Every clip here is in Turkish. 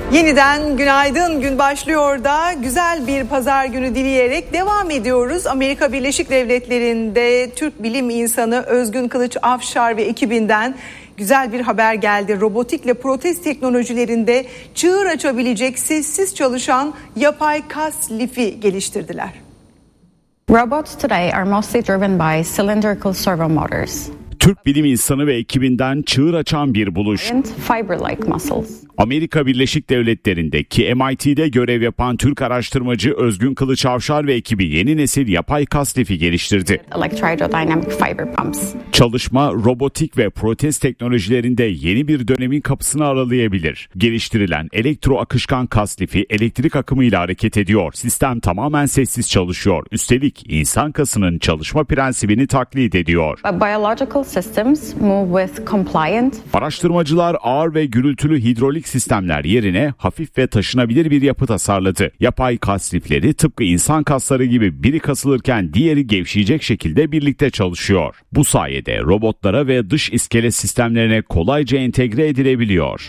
Yeniden günaydın, gün başlıyor da güzel bir pazar günü dileyerek devam ediyoruz. Amerika Birleşik Devletleri'nde Türk bilim insanı Özgün Kılıç Afşar ve ekibinden güzel bir haber geldi. Robotikle protez teknolojilerinde çığır açabilecek sessiz çalışan yapay kas lifi geliştirdiler. Robots today are mostly driven by cylindrical servo motors. Türk bilim insanı ve ekibinden çığır açan bir buluş. Fiber-like muscles. Amerika Birleşik Devletleri'ndeki MIT'de görev yapan Türk araştırmacı Özgün Kılıç Avşar ve ekibi yeni nesil yapay kas lifi geliştirdi. Electrodynamic fiber pumps. Çalışma, robotik ve protez teknolojilerinde yeni bir dönemin kapısını aralayabilir. Geliştirilen elektro akışkan kas lifi elektrik akımıyla hareket ediyor. Sistem tamamen sessiz çalışıyor. Üstelik insan kasının çalışma prensibini taklit ediyor. Biological systems move with compliant. Araştırmacılar ağır ve gürültülü hidrolik sistemler yerine hafif ve taşınabilir bir yapı tasarladı. Yapay kas lifleri tıpkı insan kasları gibi biri kasılırken diğeri gevşeyecek şekilde birlikte çalışıyor. Bu sayede robotlara ve dış iskelet sistemlerine kolayca entegre edilebiliyor.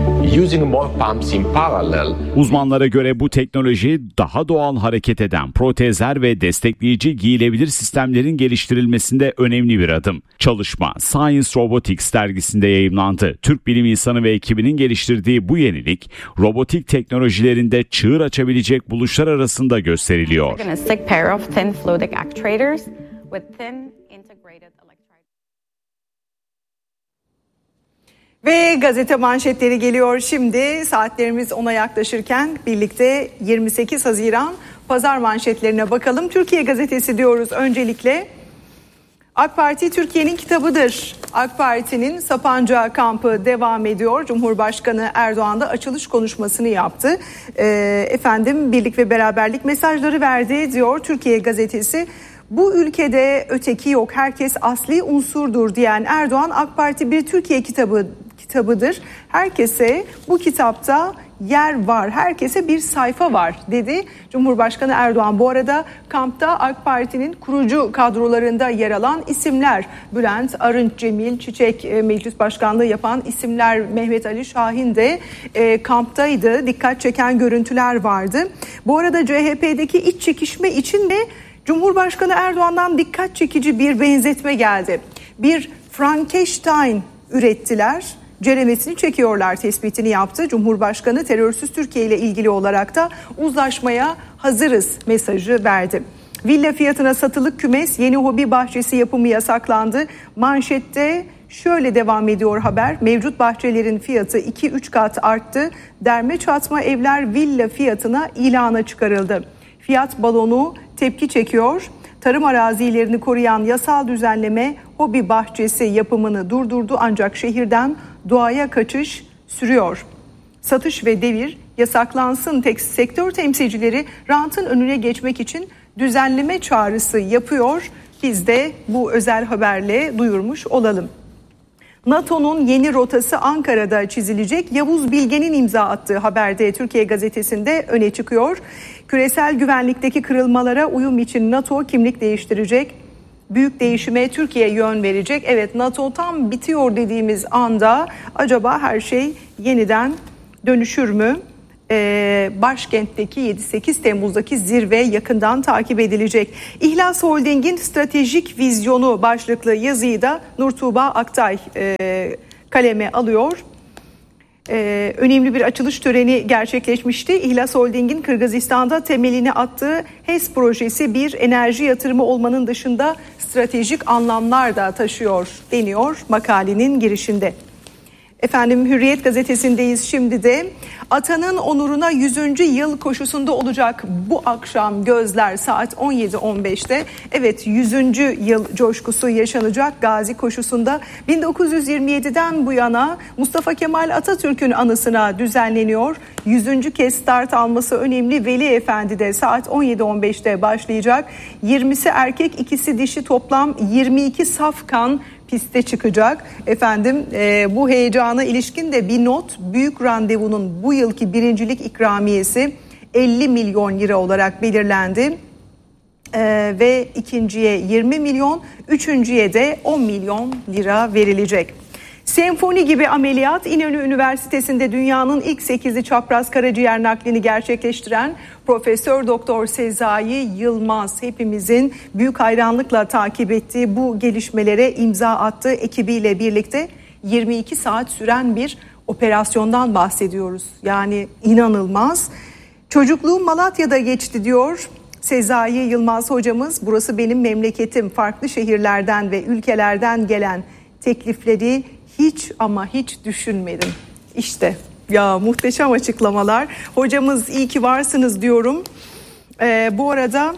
Uzmanlara göre bu teknoloji daha doğal hareket eden protezler ve destekleyici giyilebilir sistemlerin geliştirilmesinde önemli bir adım. Çalışma Science Robotics dergisinde yayımlandı. Türk bilim insanı ve ekibinin geliştirdiği bu yenilik robotik teknolojilerinde çığır açabilecek buluşlar arasında gösteriliyor. Ve gazete manşetleri geliyor şimdi. Saatlerimiz 10'a yaklaşırken birlikte 28 Haziran pazar manşetlerine bakalım. Türkiye Gazetesi diyoruz öncelikle. AK Parti Türkiye'nin kitabıdır. AK Parti'nin Sapanca kampı devam ediyor. Cumhurbaşkanı Erdoğan da açılış konuşmasını yaptı. Birlik ve beraberlik mesajları verdi diyor Türkiye Gazetesi. Bu ülkede öteki yok, herkes asli unsurdur diyen Erdoğan, AK Parti bir Türkiye kitabıdır. Herkese bu kitapta yer var, herkese bir sayfa var dedi Cumhurbaşkanı Erdoğan. Bu arada kampta AK Parti'nin kurucu kadrolarında yer alan isimler, Bülent Arınç, Cemil Çiçek, meclis başkanlığı yapan isimler, Mehmet Ali Şahin de kamptaydı. Dikkat çeken görüntüler vardı. Bu arada CHP'deki iç çekişme için de Cumhurbaşkanı Erdoğan'dan dikkat çekici bir benzetme geldi. Bir Frankenstein ürettiler, ceremesini çekiyorlar tespitini yaptı. Cumhurbaşkanı terörsüz Türkiye ile ilgili olarak da uzlaşmaya hazırız mesajı verdi. Villa fiyatına satılık kümes, yeni hobi bahçesi yapımı yasaklandı. Manşette şöyle devam ediyor haber. Mevcut bahçelerin fiyatı 2-3 kat arttı. Derme çatma evler villa fiyatına ilana çıkarıldı. Fiyat balonu tepki çekiyor. Tarım arazilerini koruyan yasal düzenleme hobi bahçesi yapımını durdurdu ancak şehirden doğaya kaçış sürüyor. Satış ve devir yasaklansın. Sektör temsilcileri rantın önüne geçmek için düzenleme çağrısı yapıyor. Biz de bu özel haberle duyurmuş olalım. NATO'nun yeni rotası Ankara'da çizilecek. Yavuz Bilge'nin imza attığı haberde Türkiye Gazetesi'nde öne çıkıyor. Küresel güvenlikteki kırılmalara uyum için NATO kimlik değiştirecek. Büyük değişime Türkiye yön verecek. Evet, NATO tam bitiyor dediğimiz anda acaba her şey yeniden dönüşür mü? Başkentteki 7-8 Temmuz'daki zirve yakından takip edilecek. İhlas Holding'in stratejik vizyonu başlıklı yazıyı da Nurtuğba Aktay kaleme alıyor. Önemli bir açılış töreni gerçekleşmişti. İhlas Holding'in Kırgızistan'da temelini attığı HES projesi bir enerji yatırımı olmanın dışında stratejik anlamlar da taşıyor deniyor makalenin girişinde. Hürriyet gazetesindeyiz şimdi de. Atanın onuruna 100. yıl koşusunda olacak bu akşam gözler saat 17.15'te. Evet, 100. yıl coşkusu yaşanacak Gazi koşusunda. 1927'den bu yana Mustafa Kemal Atatürk'ün anısına düzenleniyor. 100. kez start alması önemli. Veli Efendi de saat 17.15'te başlayacak. 20'si erkek, ikisi dişi, toplam 22 safkan piste çıkacak. Bu heyecana ilişkin de bir not, büyük randevunun bu yılki birincilik ikramiyesi 50 milyon lira olarak belirlendi. Ve ikinciye 20 milyon, üçüncüye de 10 milyon lira verilecek. Senfoni gibi ameliyat. İnönü Üniversitesi'nde dünyanın ilk 8'li çapraz karaciğer naklini gerçekleştiren Profesör Doktor Sezai Yılmaz hepimizin büyük hayranlıkla takip ettiği bu gelişmelere imza attı. Ekibiyle birlikte 22 saat süren bir operasyondan bahsediyoruz. Yani inanılmaz. Çocukluğum Malatya'da geçti diyor Sezai Yılmaz hocamız. Burası benim memleketim. Farklı şehirlerden ve ülkelerden gelen teklifleri hiç ama hiç düşünmedim. İşte ya muhteşem açıklamalar. Hocamız iyi ki varsınız diyorum. Bu arada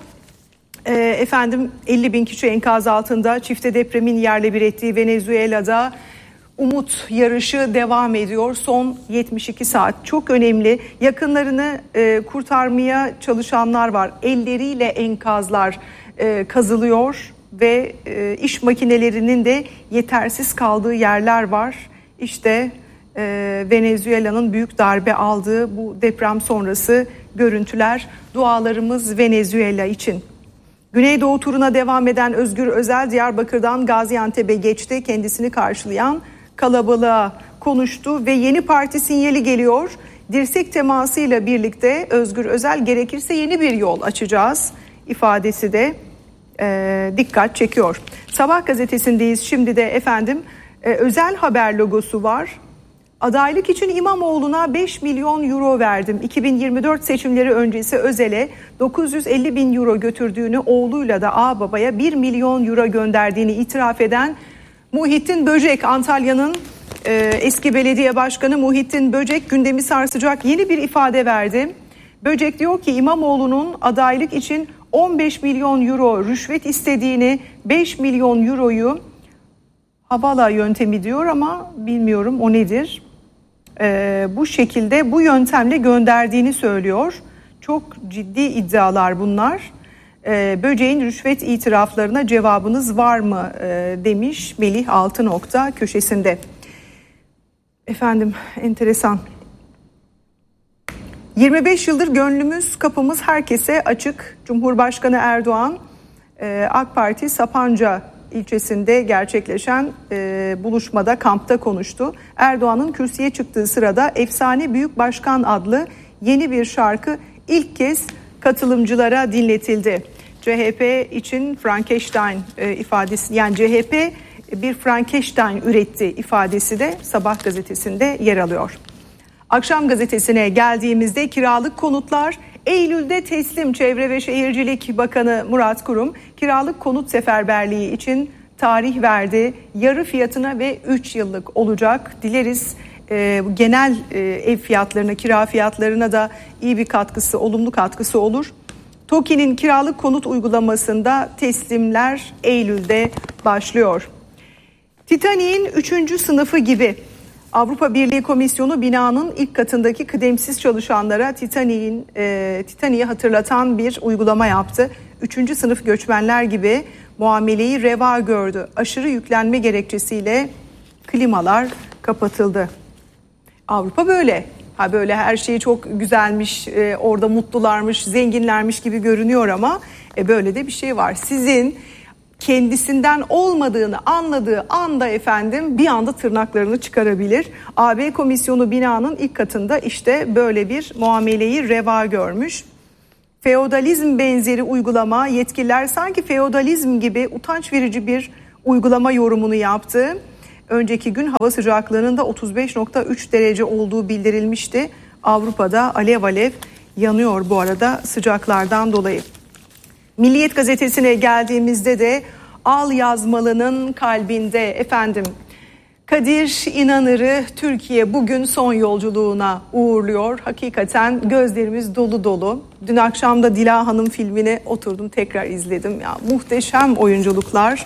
efendim 50 bin kişi enkaz altında, çifte depremin yerle bir ettiği Venezuela'da umut yarışı devam ediyor. Son 72 saat çok önemli. Yakınlarını kurtarmaya çalışanlar var. Elleriyle enkazlar kazılıyor ve iş makinelerinin de yetersiz kaldığı yerler var. İşte Venezuela'nın büyük darbe aldığı bu deprem sonrası görüntüler. Dualarımız Venezuela için. Güneydoğu turuna devam eden Özgür Özel Diyarbakır'dan Gaziantep'e geçti. Kendisini karşılayan kalabalığa konuştu ve yeni parti sinyali geliyor. Dirsek temasıyla birlikte Özgür Özel gerekirse yeni bir yol açacağız ifadesi de dikkat çekiyor. Sabah gazetesindeyiz şimdi de efendim. Özel Haber logosu var. Adaylık için İmamoğlu'na 5 milyon euro verdim. 2024 seçimleri öncesi Özel'e 950 bin euro götürdüğünü, oğluyla da ağababaya 1 milyon euro gönderdiğini itiraf eden Muhittin Böcek, Antalya'nın eski belediye başkanı Muhittin Böcek gündemi sarsacak yeni bir ifade verdi. Böcek diyor ki İmamoğlu'nun adaylık için 15 milyon euro rüşvet istediğini, 5 milyon euroyu Havala yöntemi diyor ama bilmiyorum o nedir. Bu şekilde bu yöntemle gönderdiğini söylüyor. Çok ciddi iddialar bunlar. Böceğin rüşvet itiraflarına cevabınız var mı demiş Melih Altınokta köşesinde. Efendim enteresan. 25 yıldır gönlümüz kapımız herkese açık. Cumhurbaşkanı Erdoğan AK Parti Sapanca ilçesinde gerçekleşen buluşmada, kampta konuştu. Erdoğan'ın kürsüye çıktığı sırada Efsane Büyük Başkan adlı yeni bir şarkı ilk kez katılımcılara dinletildi. CHP için Frankenstein ifadesi, yani CHP bir Frankenstein üretti ifadesi de Sabah gazetesinde yer alıyor. Akşam gazetesine geldiğimizde kiralık konutlar Eylül'de teslim. Çevre ve Şehircilik Bakanı Murat Kurum kiralık konut seferberliği için tarih verdi. Yarı fiyatına ve 3 yıllık olacak. Dileriz genel ev fiyatlarına, kira fiyatlarına da iyi bir katkısı, olumlu katkısı olur. TOKİ'nin kiralık konut uygulamasında teslimler Eylül'de başlıyor. Titanik'in 3. sınıfı gibi Avrupa Birliği Komisyonu binanın ilk katındaki kıdemsiz çalışanlara Titanik'i hatırlatan bir uygulama yaptı. 3. sınıf göçmenler gibi muameleyi reva gördü. Aşırı yüklenme gerekçesiyle klimalar kapatıldı. Avrupa böyle. Böyle her şey çok güzelmiş, orada mutlularmış, zenginlermiş gibi görünüyor ama böyle de bir şey var. Sizin kendisinden olmadığını anladığı anda efendim bir anda tırnaklarını çıkarabilir. AB Komisyonu binanın ilk katında işte böyle bir muameleyi reva görmüş. Feodalizm benzeri uygulama, yetkililer sanki feodalizm gibi utanç verici bir uygulama yorumunu yaptı. Önceki gün hava sıcaklığının da 35.3 derece olduğu bildirilmişti. Avrupa'da alev alev yanıyor bu arada sıcaklardan dolayı. Milliyet gazetesine geldiğimizde de Al Yazmalı'nın kalbinde efendim Kadir İnanır'ı Türkiye bugün son yolculuğuna uğurluyor. Hakikaten gözlerimiz dolu dolu. Dün akşam da Dila Hanım filmini oturdum tekrar izledim. Ya muhteşem oyunculuklar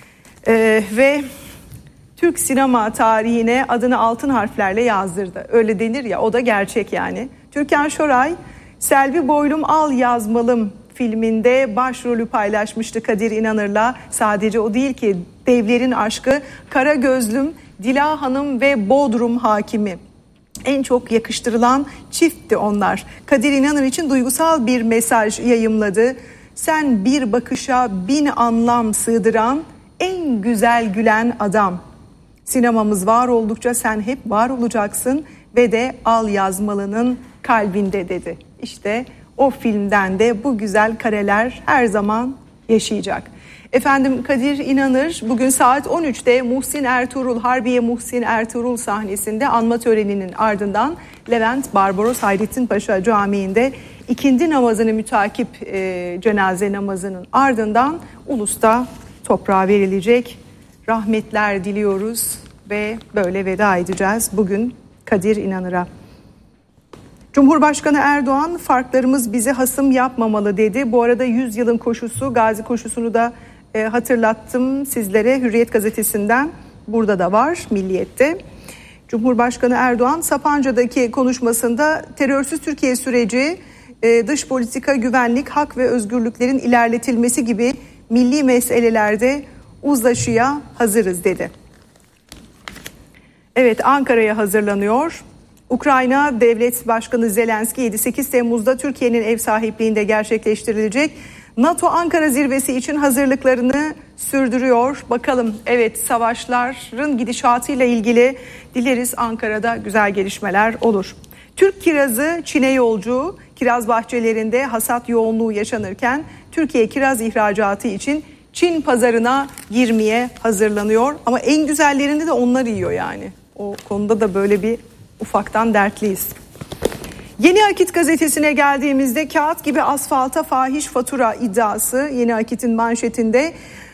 ve Türk sinema tarihine adını altın harflerle yazdırdı. Öyle denir ya, o da gerçek yani. Türkan Şoray, Selvi Boylum Al Yazmalım filminde başrolü paylaşmıştı Kadir İnanır'la. Sadece o değil ki, devlerin aşkı, Kara Gözlüm, Dila Hanım ve Bodrum Hakimi. En çok yakıştırılan çiftti onlar. Kadir İnanır için duygusal bir mesaj yayımladı. Sen bir bakışa bin anlam sığdıran en güzel gülen adam. Sinemamız var oldukça sen hep var olacaksın ve de Al Yazmalı'nın kalbinde dedi. İşte o filmden de bu güzel kareler her zaman yaşayacak. Efendim Kadir İnanır bugün saat 13'te Muhsin Ertuğrul, Harbiye Muhsin Ertuğrul sahnesinde anma töreninin ardından Levent Barbaros Hayrettin Paşa Camii'nde ikindi namazını mütakip cenaze namazının ardından Ulus'ta toprağa verilecek. Rahmetler diliyoruz ve böyle veda edeceğiz bugün Kadir İnanır'a. Cumhurbaşkanı Erdoğan farklarımız bizi hasım yapmamalı dedi. Bu arada 100 yılın koşusu, Gazi koşusunu da hatırlattım sizlere Hürriyet gazetesinden. Burada da var Milliyet'te. Cumhurbaşkanı Erdoğan Sapanca'daki konuşmasında terörsüz Türkiye süreci, dış politika, güvenlik, hak ve özgürlüklerin ilerletilmesi gibi milli meselelerde uzlaşıya hazırız dedi. Evet, Ankara'ya hazırlanıyor. Ukrayna Devlet Başkanı Zelenski 7-8 Temmuz'da Türkiye'nin ev sahipliğinde gerçekleştirilecek NATO Ankara zirvesi için hazırlıklarını sürdürüyor. Bakalım, evet, savaşların gidişatıyla ilgili dileriz Ankara'da güzel gelişmeler olur. Türk kirazı Çin'e yolcu. Kiraz bahçelerinde hasat yoğunluğu yaşanırken Türkiye kiraz ihracatı için Çin pazarına girmeye hazırlanıyor. Ama en güzellerini de onlar yiyor yani. O konuda da böyle bir ufaktan dertliyiz. Yeni Akit gazetesine geldiğimizde kağıt gibi asfalta fahiş fatura iddiası Yeni Akit'in manşetinde.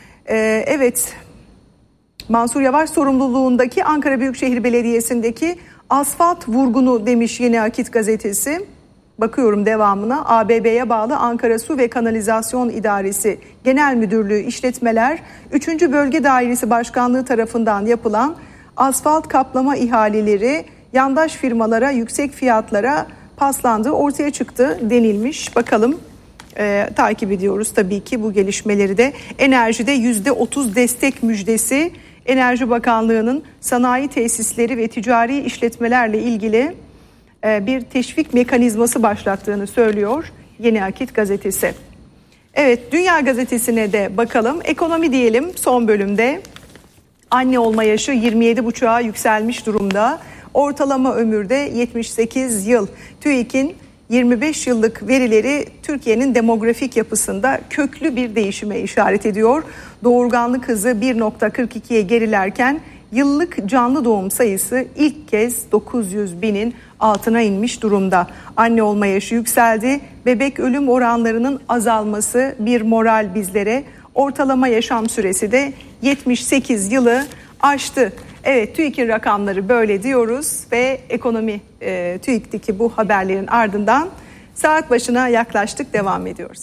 Evet, Mansur Yavaş sorumluluğundaki Ankara Büyükşehir Belediyesi'ndeki asfalt vurgunu demiş Yeni Akit gazetesi. Bakıyorum devamına. ABB'ye bağlı Ankara Su ve Kanalizasyon İdaresi Genel Müdürlüğü İşletmeler 3. Bölge Dairesi Başkanlığı tarafından yapılan asfalt kaplama ihaleleri yandaş firmalara yüksek fiyatlara paslandığı ortaya çıktı denilmiş. Bakalım, takip ediyoruz tabii ki bu gelişmeleri de. Enerjide %30 destek müjdesi. Enerji Bakanlığı'nın sanayi tesisleri ve ticari işletmelerle ilgili bir teşvik mekanizması başlattığını söylüyor Yeni Akit gazetesi. Evet, Dünya Gazetesi'ne de bakalım. Ekonomi diyelim son bölümde. Anne olma yaşı 27,5'a yükselmiş durumda. Ortalama ömürde 78 yıl. TÜİK'in 25 yıllık verileri Türkiye'nin demografik yapısında köklü bir değişime işaret ediyor. Doğurganlık hızı 1.42'ye gerilerken yıllık canlı doğum sayısı ilk kez 900 binin altına inmiş durumda. Anne olma yaşı yükseldi. Bebek ölüm oranlarının azalması bir moral bizlere. Ortalama yaşam süresi de 78 yılı aştı. Evet, TÜİK'in rakamları böyle diyoruz ve ekonomi TÜİK'teki bu haberlerin ardından saat başına yaklaştık, devam ediyoruz.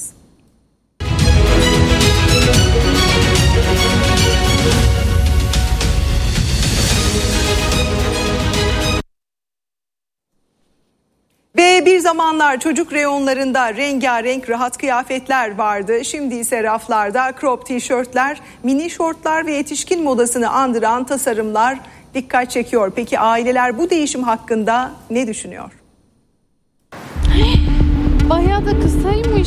Ve bir zamanlar çocuk reyonlarında rengarenk rahat kıyafetler vardı. Şimdi ise raflarda crop tişörtler, mini şortlar ve yetişkin modasını andıran tasarımlar dikkat çekiyor. Peki aileler bu değişim hakkında ne düşünüyor? Bayağı da kısaymış.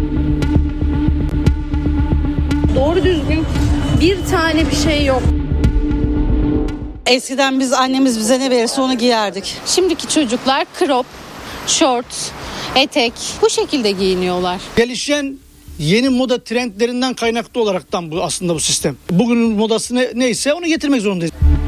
Doğru düzgün bir tane bir şey yok. Eskiden annemiz bize ne verirse onu giyerdik. Şimdiki çocuklar crop, şort, etek bu şekilde giyiniyorlar. Gelişen yeni moda trendlerinden kaynaklı olaraktan bu aslında bu sistem. Bugünün modası neyse onu getirmek zorundayız.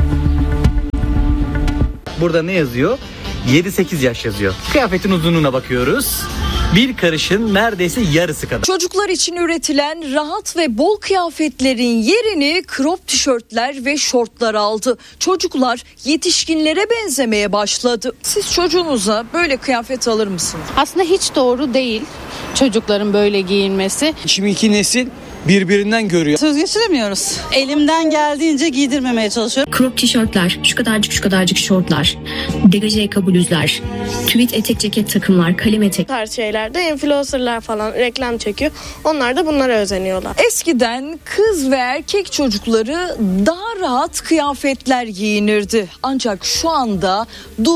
Burada ne yazıyor? 7-8 yaş yazıyor. Kıyafetin uzunluğuna bakıyoruz. Bir karışın neredeyse yarısı kadar. Çocuklar için üretilen rahat ve bol kıyafetlerin yerini crop tişörtler ve şortlar aldı. Çocuklar yetişkinlere benzemeye başladı. Siz çocuğunuza böyle kıyafet alır mısınız? Aslında hiç doğru değil çocukların böyle giyinmesi. Şimdiki nesil birbirinden görüyor. Söz geçiremiyoruz. Elimden geldiğince giydirmemeye çalışıyorum. Crop tişörtler, şu kadarcık şortlar, degaje bluzlar, tweed etek ceket takımlar, kalem etek. Bu tarz şeylerde influencerlar falan reklam çekiyor. Onlar da bunlara özeniyorlar. Eskiden kız ve erkek çocukları daha rahat kıyafetler giyinirdi. Ancak şu anda durum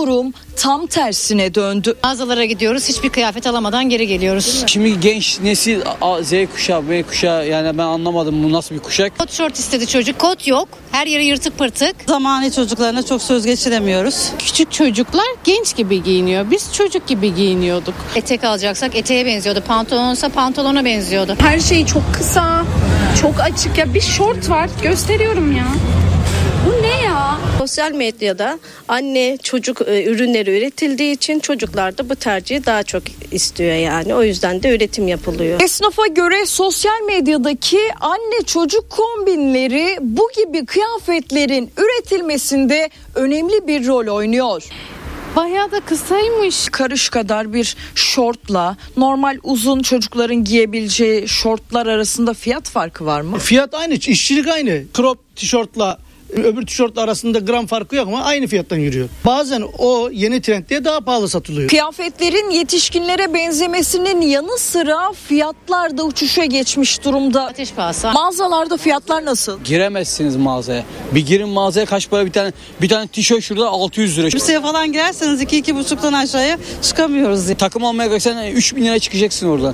tam tersine döndü. Mağazalara gidiyoruz, hiçbir kıyafet alamadan geri geliyoruz. Şimdi genç nesil Z kuşağı, B kuşağı, yani ben anlamadım bu nasıl bir kuşak. Kot şort istedi çocuk, kot yok. Her yeri yırtık pırtık. Zamanı çocuklarına çok söz geçiremiyoruz. Küçük çocuklar genç gibi giyiniyor. Biz çocuk gibi giyiniyorduk. Etek alacaksak eteğe benziyordu. Pantolonsa pantolona benziyordu. Her şey çok kısa, çok açık. Ya bir şort var, gösteriyorum ya. Bu ne ya? Sosyal medyada anne çocuk ürünleri üretildiği için çocuklar da bu tercihi daha çok istiyor yani. O yüzden de üretim yapılıyor. Esnafa göre sosyal medyadaki anne çocuk kombinleri bu gibi kıyafetlerin üretilmesinde önemli bir rol oynuyor. Bayağı da kısaymış. Karış kadar bir şortla normal uzun çocukların giyebileceği şortlar arasında fiyat farkı var mı? Fiyat aynı, işçilik aynı. Crop tişörtla öbür tişörtle arasında gram farkı yok ama aynı fiyattan yürüyor. Bazen o yeni trend diye daha pahalı satılıyor. Kıyafetlerin yetişkinlere benzemesinin yanı sıra fiyatlar da uçuşa geçmiş durumda. Ateş pahası. Mağazalarda fiyatlar nasıl? Giremezsiniz mağazaya. Bir girin mağazaya, kaç para bir tane tişört şurada 600 lira. Elbiseye falan girerseniz 2-2,5'tan aşağıya çıkamıyoruz. Takım almaya kalksan 3.000 lira çıkacaksın oradan.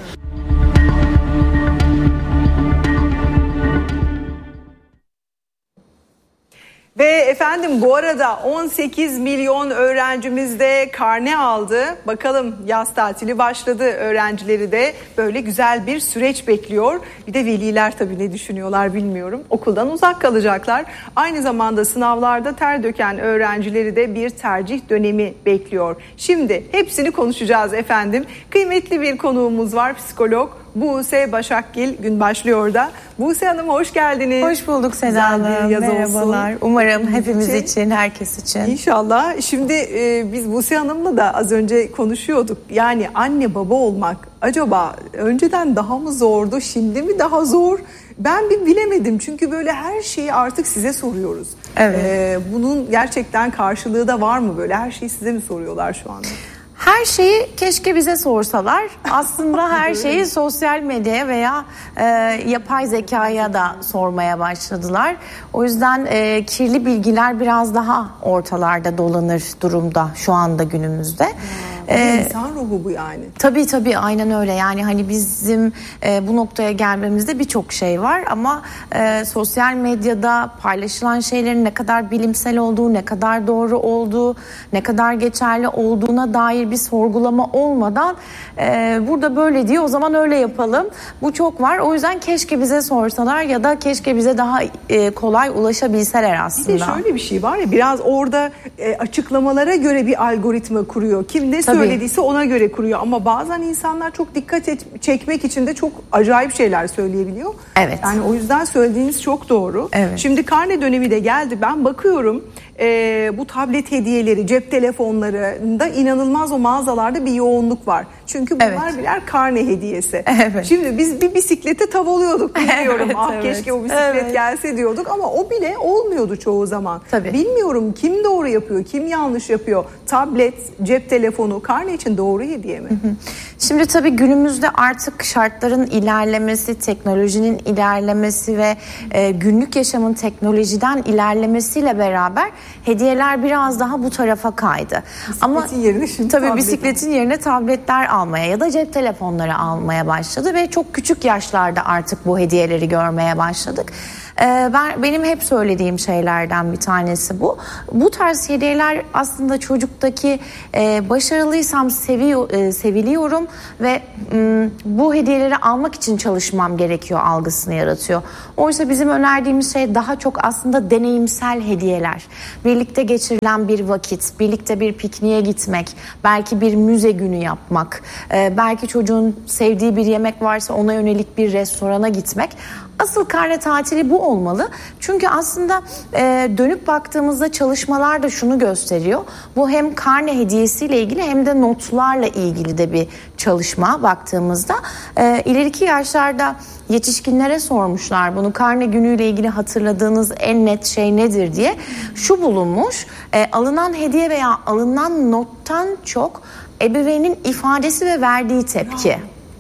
Ve efendim bu arada 18 milyon öğrencimiz de karne aldı. Bakalım yaz tatili başladı. Öğrencileri de böyle güzel bir süreç bekliyor. Bir de veliler tabii ne düşünüyorlar bilmiyorum. Okuldan uzak kalacaklar. Aynı zamanda sınavlarda ter döken öğrencileri de bir tercih dönemi bekliyor. Şimdi hepsini konuşacağız efendim. Kıymetli bir konuğumuz var, psikolog Buse Başakgil. Gün başlıyor da. Buse Hanım hoş geldiniz. Hoş bulduk Seda Hanım. Merhabalar. Umarım hepimiz için, herkes için. İnşallah. Şimdi biz Buse Hanım'la da az önce konuşuyorduk. Yani anne baba olmak acaba önceden daha mı zordu, şimdi mi daha zor? Ben bir bilemedim. Çünkü böyle her şeyi artık size soruyoruz. Evet. Bunun gerçekten karşılığı da var mı böyle? Her şeyi size mi soruyorlar şu anda? Her şeyi keşke bize sorsalar. Aslında her şeyi sosyal medyaya veya yapay zekaya da sormaya başladılar. O yüzden kirli bilgiler biraz daha ortalarda dolanır durumda şu anda günümüzde. İnsan ruhu bu yani. Tabii aynen öyle. Yani hani bizim bu noktaya gelmemizde birçok şey var ama sosyal medyada paylaşılan şeylerin ne kadar bilimsel olduğu, ne kadar doğru olduğu, ne kadar geçerli olduğuna dair bir sorgulama olmadan burada böyle diyor, o zaman öyle yapalım. Bu çok var. O yüzden keşke bize sorsalar ya da keşke bize daha kolay ulaşabilseler aslında. Bir de şöyle bir şey var ya, biraz orada açıklamalara göre bir algoritma kuruyor. Kim ne söylediyse ona göre kuruyor ama bazen insanlar çok dikkat çekmek için de çok acayip şeyler söyleyebiliyor. Evet. Yani o yüzden söylediğiniz çok doğru. Evet. Şimdi karne dönemi de geldi. Ben bakıyorum bu tablet hediyeleri, cep telefonlarında inanılmaz o mağazalarda bir yoğunluk var. Çünkü bunlar birer karne hediyesi. Evet. Şimdi biz bir bisiklete tavalıyorduk. Bilmiyorum keşke o bisiklet gelse diyorduk ama o bile olmuyordu çoğu zaman. Tabii. Bilmiyorum kim doğru yapıyor, kim yanlış yapıyor. Tablet, cep telefonu karne için doğru hediye mi? Şimdi tabii günümüzde artık şartların ilerlemesi, teknolojinin ilerlemesi ve günlük yaşamın teknolojiden ilerlemesiyle beraber hediyeler biraz daha bu tarafa kaydı. Bisikletin yerine şimdi tabii bisikletin yerine tabletler almaya ya da cep telefonları almaya başladı ve çok küçük yaşlarda artık bu hediyeleri görmeye başladık. Benim hep söylediğim şeylerden bir tanesi bu. Bu tarz hediyeler aslında çocuktaki başarılıysam seviliyorum ve bu hediyeleri almak için çalışmam gerekiyor algısını yaratıyor. Oysa bizim önerdiğimiz şey daha çok aslında deneyimsel hediyeler. Birlikte geçirilen bir vakit, birlikte bir pikniğe gitmek, belki bir müze günü yapmak, belki çocuğun sevdiği bir yemek varsa ona yönelik bir restorana gitmek. Asıl karne tatili bu olmalı. Çünkü aslında dönüp baktığımızda çalışmalar da şunu gösteriyor. Bu hem karne hediyesiyle ilgili hem de notlarla ilgili de bir çalışma baktığımızda. İleriki yaşlarda yetişkinlere sormuşlar bunu, karne günüyle ilgili hatırladığınız en net şey nedir diye. Şu bulunmuş, alınan hediye veya alınan nottan çok ebeveynin ifadesi ve verdiği tepki.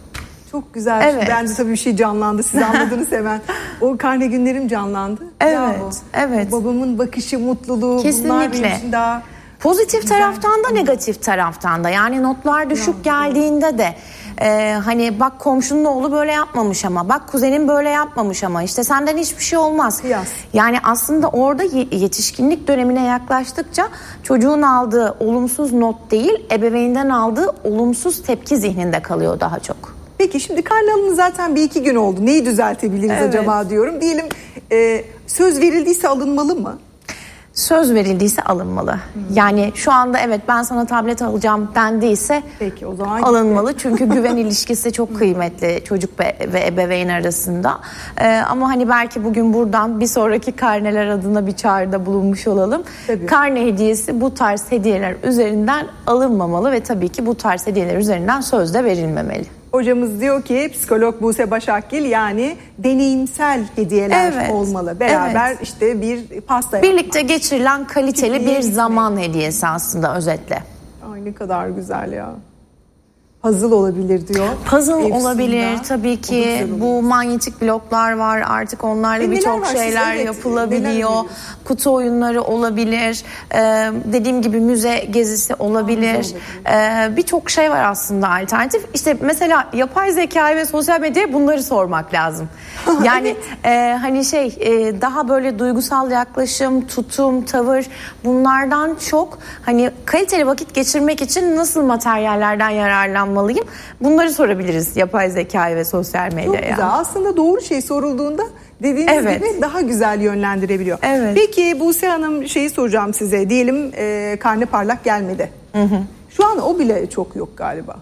Çok güzel. Evet. Bende tabii bir şey canlandı. Siz anladınız hemen. O karne günlerim canlandı. Evet. Evet. Babamın bakışı, mutluluğu. Kesinlikle. Bunlar benim için daha Pozitif taraftan da negatif taraftan da, yani notlar düşük geldiğinde de hani bak komşunun oğlu böyle yapmamış ama bak kuzenin böyle yapmamış ama işte senden hiçbir şey olmaz. Yani aslında orada yetişkinlik dönemine yaklaştıkça çocuğun aldığı olumsuz not değil, ebeveynden aldığı olumsuz tepki zihninde kalıyor daha çok. Peki şimdi karne alımı zaten 1-2 gün oldu. Neyi düzeltebiliriz acaba diyorum. Diyelim söz verildiyse alınmalı mı? Söz verildiyse alınmalı. Yani şu anda evet ben sana tablet alacağım dendiyse peki, o zaman alınmalı. Çünkü güven ilişkisi çok kıymetli çocuk ve ebeveyn arasında. Ama hani belki bugün buradan bir sonraki karneler adına bir çağrıda bulunmuş olalım. Tabii. Karne hediyesi bu tarz hediyeler üzerinden alınmamalı ve tabii ki bu tarz hediyeler üzerinden söz de verilmemeli. Hocamız diyor ki psikolog Buse Başakgil, yani deneyimsel hediyeler olmalı. Beraber işte bir pasta birlikte geçirilen kaliteli bir zaman hediyesi aslında özetle. Ay ne kadar güzel ya. Puzzle olabilir diyor. Puzzle olabilir tabii ki. Bu manyetik bloklar var artık, onlarla birçok şeyler yapılabiliyor. Kutu oyunları olabilir. Dediğim gibi müze gezisi olabilir. Birçok şey var aslında alternatif. İşte mesela yapay zekayı ve sosyal medyaya bunları sormak lazım. Yani hani daha böyle duygusal yaklaşım, tutum, tavır, bunlardan çok hani kaliteli vakit geçirmek için nasıl materyallerden yararlanmalıyım? Bunları sorabiliriz yapay zekayı ve sosyal medyaya. Çok güzel. Aslında doğru şey sorulduğunda dediğiniz gibi daha güzel yönlendirebiliyor. Peki Buse Hanım, şeyi soracağım size. Diyelim karne parlak gelmedi. Şu an o bile çok yok galiba.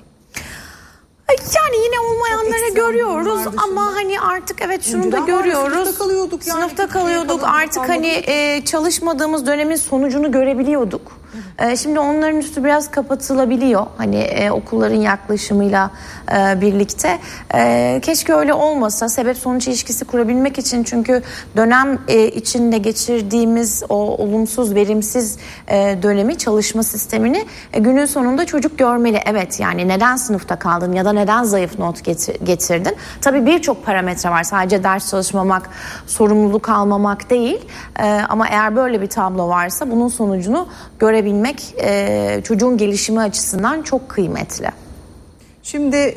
Yani yine olmayanları görüyoruz ama hani artık şunu da görüyoruz. Sınıfta kalıyorduk. Artık hani çalışmadığımız dönemin sonucunu görebiliyorduk. Şimdi onların üstü biraz kapatılabiliyor. Hani okulların yaklaşımıyla birlikte. Keşke öyle olmasa. Sebep sonuç ilişkisi kurabilmek için, çünkü dönem içinde geçirdiğimiz o olumsuz, verimsiz dönemi, çalışma sistemini günün sonunda çocuk görmeli. Evet, yani neden sınıfta kaldın ya da neden zayıf not getirdin? Tabii birçok parametre var. Sadece ders çalışmamak, sorumluluk almamak değil. Ama eğer böyle bir tablo varsa bunun sonucunu görebilmek çocuğun gelişimi açısından çok kıymetli. Şimdi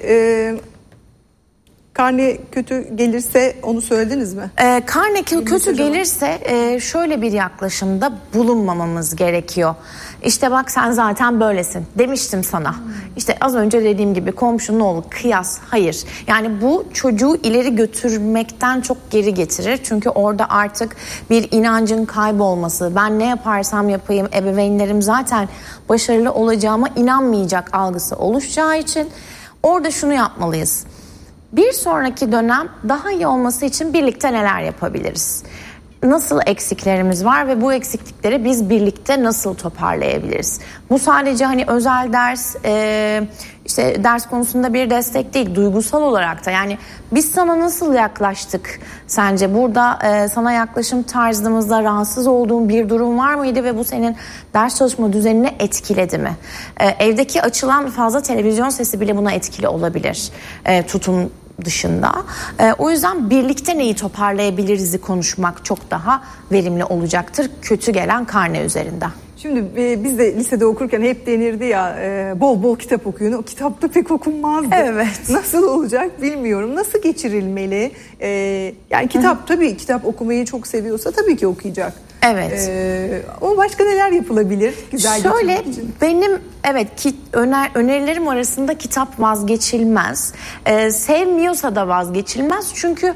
karne kötü gelirse onu söylediniz mi? Karne kötü gelirse şöyle bir yaklaşımda bulunmamamız gerekiyor. İşte bak sen zaten böylesin demiştim sana. İşte az önce dediğim gibi komşunun oğlu, kıyas, hayır. Yani bu çocuğu ileri götürmekten çok geri getirir. Çünkü orada artık bir inancın kaybolması, ben ne yaparsam yapayım ebeveynlerim zaten başarılı olacağıma inanmayacak algısı oluşacağı için orada şunu yapmalıyız. Bir sonraki dönem daha iyi olması için birlikte neler yapabiliriz? Nasıl eksiklerimiz var ve bu eksiklikleri biz birlikte nasıl toparlayabiliriz? Bu sadece hani özel ders, işte ders konusunda bir destek değil, duygusal olarak da. Yani biz sana nasıl yaklaştık sence? Burada sana yaklaşım tarzımızda rahatsız olduğun bir durum var mıydı ve bu senin ders çalışma düzenini etkiledi mi? Evdeki açılan fazla televizyon sesi bile buna etkili olabilir. Tutum dışında. O yüzden birlikte neyi toparlayabiliriz'i konuşmak çok daha verimli olacaktır kötü gelen karne üzerinden. Şimdi biz de lisede okurken hep denirdi ya, bol bol kitap okuyun. O kitapta pek okunmazdı. Evet. Nasıl olacak bilmiyorum. Nasıl geçirilmeli? Yani kitap, tabii kitap okumayı çok seviyorsa tabii ki okuyacak. Evet. Ama başka neler yapılabilir? Güzel şöyle için. Benim önerilerim arasında kitap vazgeçilmez. Sevmiyorsa da vazgeçilmez. Çünkü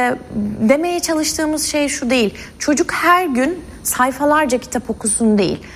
demeye çalıştığımız şey şu değil. Çocuk her gün sayfalarca kitap okusun değil.